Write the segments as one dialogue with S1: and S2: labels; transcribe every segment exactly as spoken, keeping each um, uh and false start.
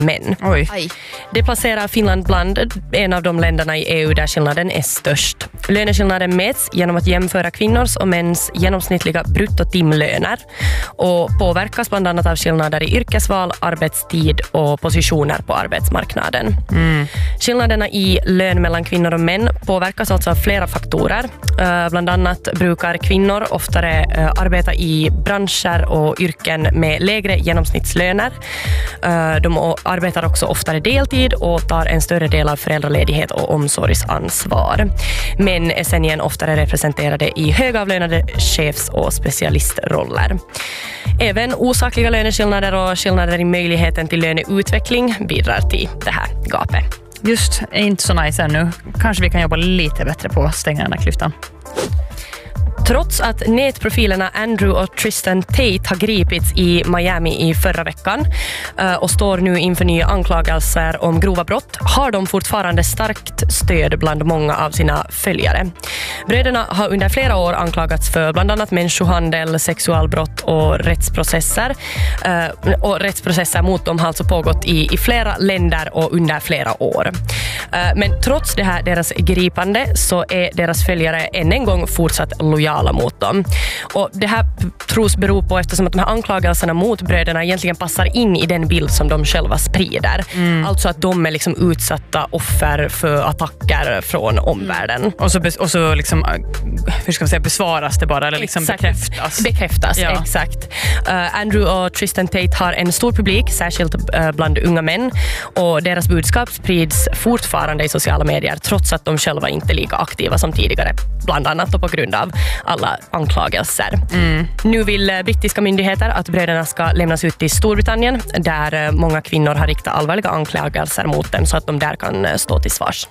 S1: män.
S2: Oj.
S3: Aj.
S1: Det placerar Finland bland en av de länderna i E U där skillnaden är störst. Löneskillnaden mäts genom att jämföra kvinnors och mäns genomsnittliga bruttotimlöner och påverkas bland annat av skillnader i yrkesval, arbetstid och positioner på arbetsmarknaden.
S2: Mm.
S1: Skillnaderna i lön mellan kvinnor och män påverkas alltså av flera faktorer. Uh, bland annat brukar kvinnor oftare uh, arbeta i branscher och yrken med lägre genomsnittslöner. Uh, de arbetar också oftare deltid och tar en större del av föräldraledighet och omsorgsansvar. Män är sen igen oftare representerade i högavlönade chefs- och specialistroller. Även osakliga löneskillnader och skillnader i möjligheten till löneutveckling bidrar till det här gapet.
S2: Just, är inte så nice ännu. Kanske vi kan jobba lite bättre på att stänga den här klyftan.
S1: Trots att nätprofilerna Andrew och Tristan Tate har gripits i Miami i förra veckan och står nu inför nya anklagelser om grova brott har de fortfarande starkt stöd bland många av sina följare. Bröderna har under flera år anklagats för bland annat människohandel, sexualbrott och rättsprocesser. Och rättsprocesser mot dem har alltså pågått i, i flera länder och under flera år. Men trots det här, deras gripande, så är deras följare än en gång fortsatt lojala mot dem. Och det här tros bero på eftersom att de här anklagelserna mot bröderna egentligen passar in i den bild som de själva sprider. Mm. Alltså att de är liksom utsatta offer för attacker från omvärlden. Mm.
S2: Och så, be- och så liksom, hur ska man säga, besvaras det bara eller liksom
S1: exakt.
S2: bekräftas.
S1: Bekräftas,
S2: ja.
S1: exakt. Uh, Andrew och Tristan Tate har en stor publik, särskilt uh, bland unga män. Och deras budskap sprids fortfarande i sociala medier trots att de själva inte är lika aktiva som tidigare. Bland annat och på grund av alla anklagelser. Mm. Nu vill brittiska myndigheter att bröderna ska lämnas ut till Storbritannien där många kvinnor har riktat allvarliga anklagelser mot dem så att de där kan stå till svars.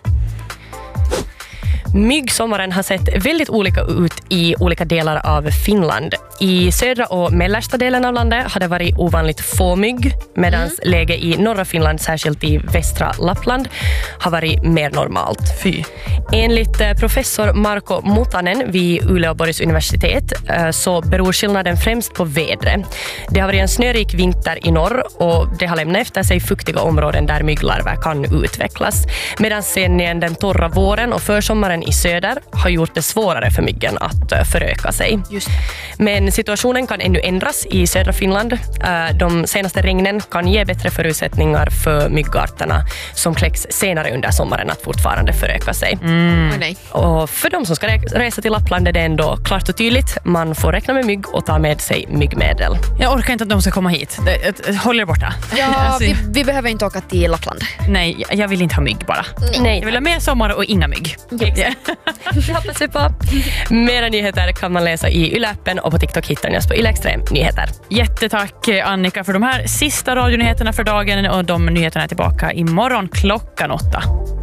S1: Myggsommaren har sett väldigt olika ut i olika delar av Finland. I södra och mellersta delen av landet har det varit ovanligt få mygg, medan mm. läge i norra Finland, särskilt i västra Lappland, har varit mer normalt.
S2: Fy.
S1: Enligt professor Marko Mutanen vid Uleåborgs universitet så beror skillnaden främst på vädret. Det har varit en snörik vinter i norr och det har lämnat efter sig fuktiga områden där mygglarver kan utvecklas. Medan sen igen den torra våren och försommaren i söder har gjort det svårare för myggen att föröka sig.
S3: Just.
S1: Men situationen kan ännu ändras i södra Finland. De senaste regnen kan ge bättre förutsättningar för myggarterna som kläcks senare under sommaren att fortfarande föröka sig.
S2: Mm.
S3: Oh, nej.
S1: Och för de som ska resa till Lappland är det ändå klart och tydligt. Man får räkna med mygg och ta med sig myggmedel.
S2: Jag orkar inte att de ska komma hit. Håll er borta.
S3: Ja,
S2: alltså,
S3: vi, vi behöver inte åka till Lappland.
S2: Nej, jag vill inte ha mygg bara.
S1: Nej.
S2: Jag vill ha mer sommar och inga mygg.
S1: Yeah. Det hoppas vi på. Mera nyheter kan man läsa i Yle-appen och på TikTok hittar ni oss på Yle Extrem Nyheter.
S2: Jättetack Annika för de här sista radionyheterna för dagen och de nyheterna är tillbaka imorgon klockan åtta.